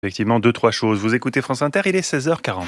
Effectivement, 2-3 choses. Vous écoutez France Inter, il est 16h40.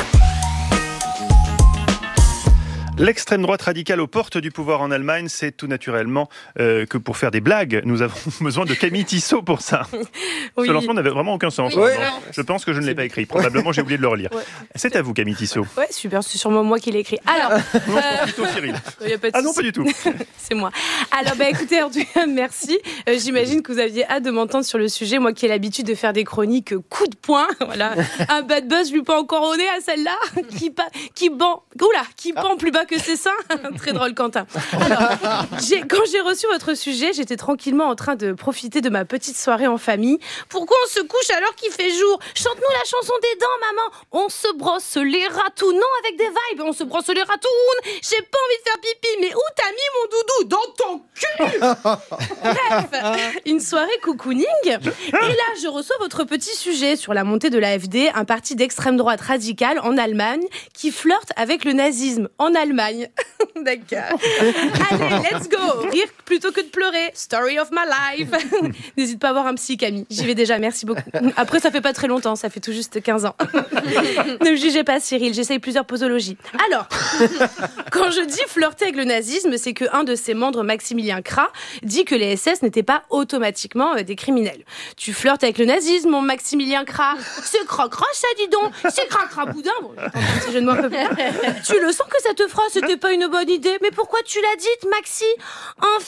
L'extrême droite radicale aux portes du pouvoir en Allemagne, c'est tout naturellement que pour faire des blagues, nous avons besoin de Camille Tissot pour ça. Oui. Ce lancement n'avait vraiment aucun sens. Oui. Je pense que je ne l'ai pas écrit. Probablement, j'ai oublié de le relire. Ouais. C'est à vous, Camille Tissot. Ouais, super. C'est sûrement moi qui l'ai écrit. Alors, non, c'est plutôt Cyril. Non, pas du tout. C'est moi. Alors, écoutez, en tout cas, merci. J'imagine que vous aviez hâte de m'entendre sur le sujet. Moi qui ai l'habitude de faire des chroniques coup de poing. Voilà. Un bad buzz lui pas encore au nez à celle-là. Qui pend plus bas que c'est ça. Très drôle, Quentin. Alors, quand j'ai reçu votre sujet, j'étais tranquillement en train de profiter de ma petite soirée en famille. Pourquoi on se couche alors qu'il fait jour? Chante-nous la chanson des dents, maman. On se brosse les ratounes. Non, avec des vibes. On se brosse les ratounes. J'ai pas envie de faire pipi, mais où t'as mis mon doudou? Dans ton cul. Bref, une soirée cocooning. Et là, je reçois votre petit sujet sur la montée de l'AfD, un parti d'extrême droite radicale en Allemagne qui flirte avec le nazisme en Allemagne. D'accord. Allez, let's go. Rire plutôt que de pleurer. Story of my life. N'hésite pas à voir un psy, Camille. J'y vais déjà, merci beaucoup. Après, ça fait pas très longtemps, ça fait tout juste 15 ans. Ne me jugez pas, Cyril, j'essaye plusieurs posologies. Alors, quand je dis flirter avec le nazisme, c'est qu'un de ses membres, Maximilien Krah, dit que les SS n'étaient pas automatiquement des criminels. Tu flirtes avec le nazisme, mon Maximilien Krah. C'est cracra, ça, dis donc. C'est cracra boudin. Bon, c'est jeu de mots un peu plus. Tu le sens que cette phrase, c'était pas une bonne idée. Mais pourquoi tu l'as dite, Maxi? En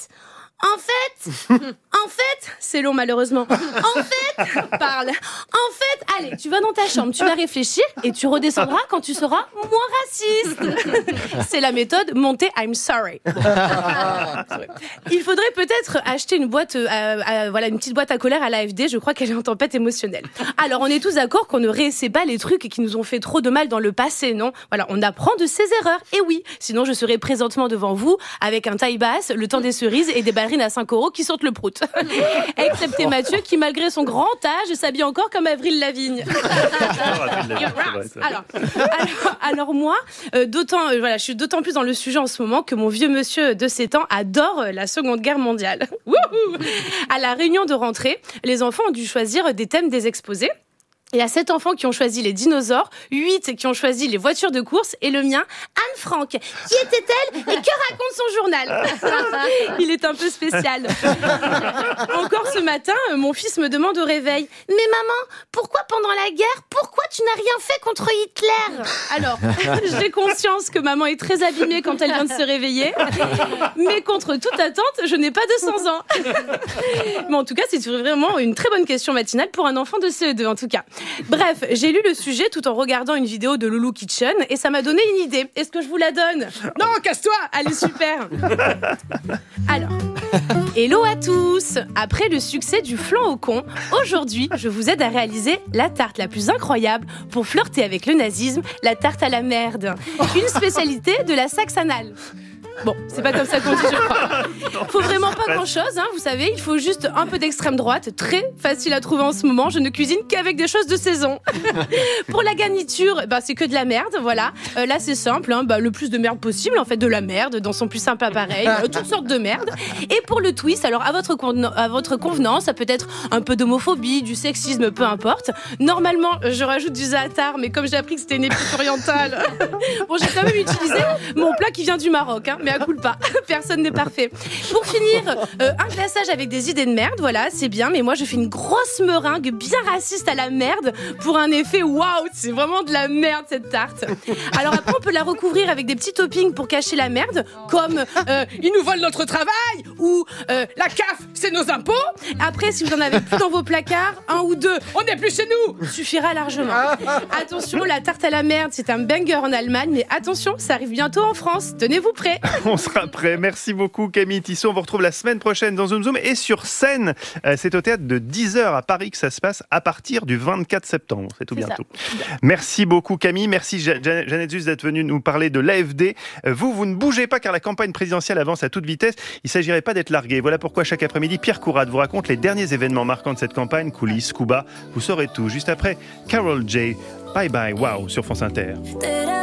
fait, c'est long malheureusement. Parle. Allez, tu vas dans ta chambre, tu vas réfléchir et tu redescendras quand tu seras moins raciste. C'est la méthode montée I'm sorry. Il faudrait peut-être acheter une boîte, une petite boîte à colère à l'AfD. Je crois qu'elle est en tempête émotionnelle. Alors, on est tous d'accord qu'on ne réessaie pas les trucs qui nous ont fait trop de mal dans le passé, non? Voilà, on apprend de ses erreurs. Et oui, sinon je serais présentement devant vous avec un taille basse, le temps des cerises et des ballerines à 5 € qui sortent le prout. Excepté Mathieu qui, malgré son grand âge, s'habille encore comme Avril Lavigne. Alors moi, je suis d'autant plus dans le sujet en ce moment que mon vieux monsieur de 7 ans adore la Seconde Guerre mondiale. À la réunion de rentrée, les enfants ont dû choisir des thèmes des exposés. Il y a 7 enfants qui ont choisi les dinosaures, 8 qui ont choisi les voitures de course et le mien, Anne Frank. Qui était-elle et que raconte son journal? Il est un peu spécial. Encore ce matin, mon fils me demande au réveil: mais maman, pourquoi pendant la guerre, pourquoi tu n'as rien fait contre Hitler? Alors, j'ai conscience que maman est très abîmée quand elle vient de se réveiller, mais contre toute attente, je n'ai pas 200 ans. Mais en tout cas, c'est vraiment une très bonne question matinale pour un enfant de CE2 en tout cas. Bref, j'ai lu le sujet tout en regardant une vidéo de Loulou Kitchen et ça m'a donné une idée. Est-ce que je vous la donne? Non, casse-toi! Allez, super! Alors, hello à tous! Après le succès du flan au con, aujourd'hui, je vous aide à réaliser la tarte la plus incroyable pour flirter avec le nazisme, la tarte à la merde. Une spécialité de la Saxe-Anhalt. Bon, c'est pas comme ça qu'on dit, je crois. Faut vraiment pas grand-chose, hein, vous savez, il faut juste un peu d'extrême droite, très facile à trouver en ce moment, je ne cuisine qu'avec des choses de saison. Pour la garniture, c'est que de la merde, voilà. Là, c'est simple, hein, le plus de merde possible, en fait, de la merde, dans son plus simple appareil, toutes sortes de merde. Et pour le twist, alors à votre convenance, ça peut être un peu d'homophobie, du sexisme, peu importe. Normalement, je rajoute du za'atar, mais comme j'ai appris que c'était une épice orientale, bon, j'ai quand même utilisé mon plat qui vient du Maroc, hein. Mais à coup pas, personne n'est parfait. Pour finir, un glaçage avec des idées de merde, voilà, c'est bien, mais moi je fais une grosse meringue bien raciste à la merde pour un effet waouh, c'est vraiment de la merde cette tarte. Alors après on peut la recouvrir avec des petits toppings pour cacher la merde, comme ils nous volent notre travail ou la CAF c'est nos impôts. Après si vous en avez plus dans vos placards, 1 ou 2, on n'est plus chez nous, suffira largement. Attention, la tarte à la merde c'est un banger en Allemagne, mais attention, ça arrive bientôt en France, tenez-vous prêts. On sera prêt. Merci beaucoup Camille Tissot. On vous retrouve la semaine prochaine dans Zoom Zoom et sur scène. C'est au théâtre de 10h à Paris que ça se passe à partir du 24 septembre. C'est tout bientôt. Merci beaucoup Camille. Merci Jeannette Zus d'être venue nous parler de l'AfD. Vous ne bougez pas car la campagne présidentielle avance à toute vitesse. Il ne s'agirait pas d'être largué. Voilà pourquoi chaque après-midi, Pierre Courade vous raconte les derniers événements marquants de cette campagne. Coulisses, Cuba, vous saurez tout. Juste après, Carol J. Bye bye, wow, sur France Inter.